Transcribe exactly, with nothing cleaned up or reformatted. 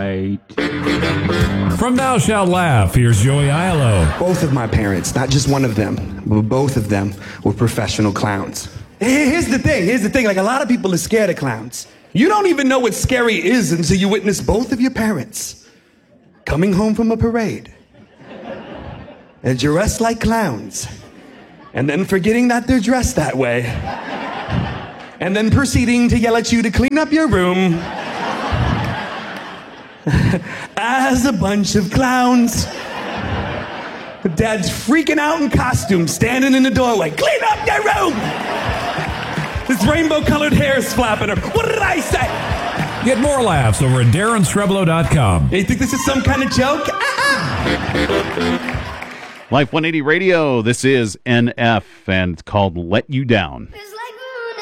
right. From Thou Shalt Laugh, here's Joey Aiello. Both of my parents, not just one of them, but both of them were professional clowns. Here's the thing, here's the thing, like a lot of people are scared of clowns. You don't even know what scary is until you witness both of your parents coming home from a parade and dressed like clowns, and then forgetting that they're dressed that way, and then proceeding to yell at you to clean up your room as a bunch of clowns. Dad's freaking out in costume, standing in the doorway. Clean up your room! This rainbow-colored hair is flapping her. What did I say? Get more laughs over at Darren Streblow dot com. You think this is some kind of joke? Life one eighty Radio, this is N F, and it's called Let You Down. It's like